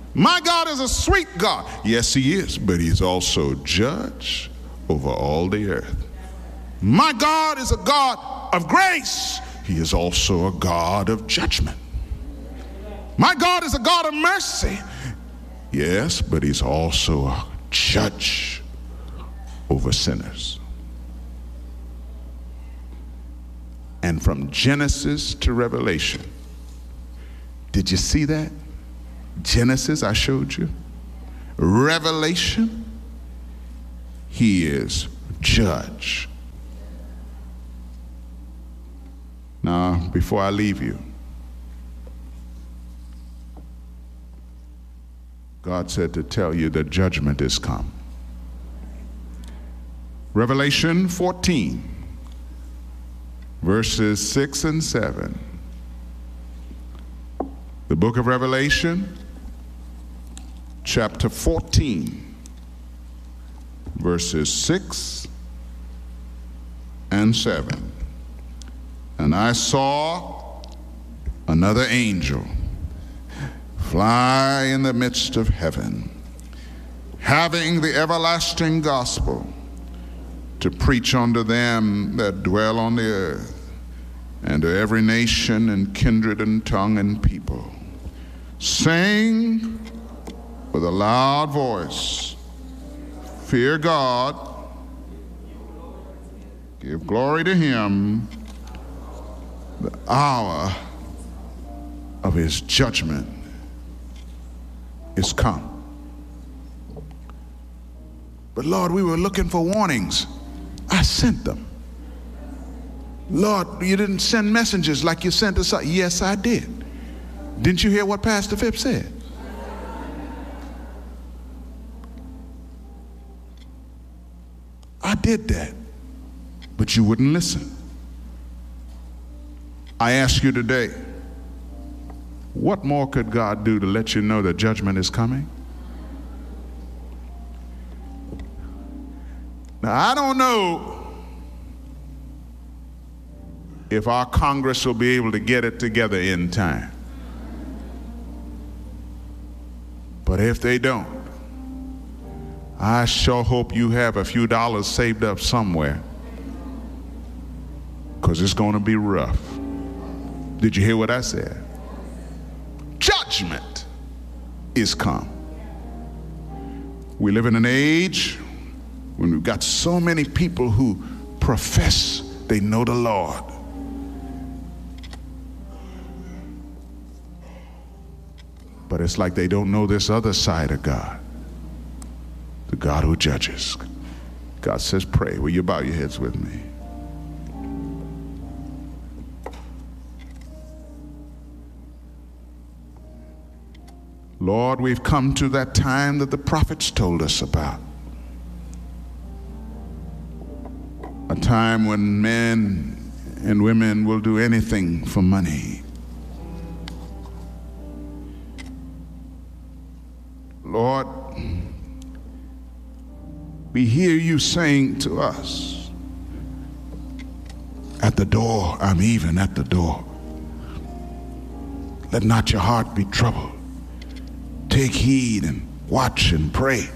My God is a sweet God. Yes, he is, but he's also judge over all the earth. My God is a God of grace. He is also a God of judgment. My God is a God of mercy. Yes, but he's also a judge over sinners. And from Genesis to Revelation, did you see that? Genesis, I showed you. Revelation, he is judge. Now, before I leave you, God said to tell you that judgment is come. Revelation 14, verses 6 and 7. The book of Revelation, chapter 14, verses 6 and 7. And I saw another angel fly in the midst of heaven, having the everlasting gospel to preach unto them that dwell on the earth, and to every nation and kindred and tongue and people, saying with a loud voice, fear God, give glory to him, the hour of his judgment is come. But Lord, we were looking for warnings. I sent them. Lord, you didn't send messengers like you sent us. Yes, I did. Didn't you hear what Pastor Phipps said? I did that, but you wouldn't listen. I ask you today, what more could God do to let you know that judgment is coming? Now, I don't know if our Congress will be able to get it together in time. But if they don't, I sure hope you have a few dollars saved up somewhere, because it's going to be rough. Did you hear what I said? Judgment is come. We live in an age when we've got so many people who profess they know the Lord, but it's like they don't know this other side of God, the God who judges. God says, pray. Will you bow your heads with me? Lord, we've come to that time that the prophets told us about. A time when men and women will do anything for money. Lord, we hear you saying to us, at the door, I'm even at the door. Let not your heart be troubled. Take heed and watch and pray.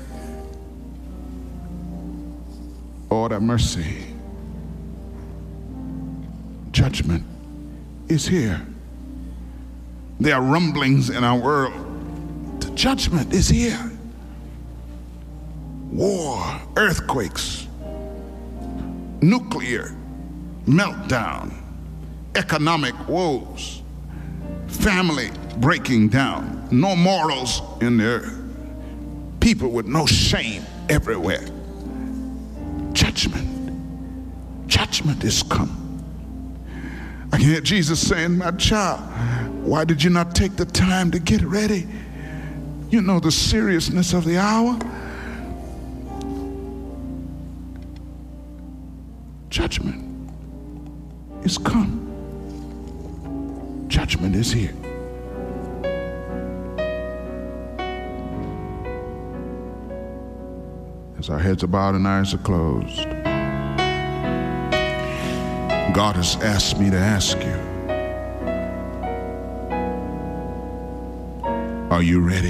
Lord, have mercy. Judgment is here. There are rumblings in our world. The judgment is here. War, earthquakes, nuclear meltdown, economic woes, family breaking down, no morals in the earth, people with no shame everywhere. Judgment is come. I can hear Jesus saying, my child, why did you not take the time to get ready? You know the seriousness of the hour. Judgment is come. Judgment is here. As our heads are bowed and eyes are closed, God has asked me to ask you, are you ready?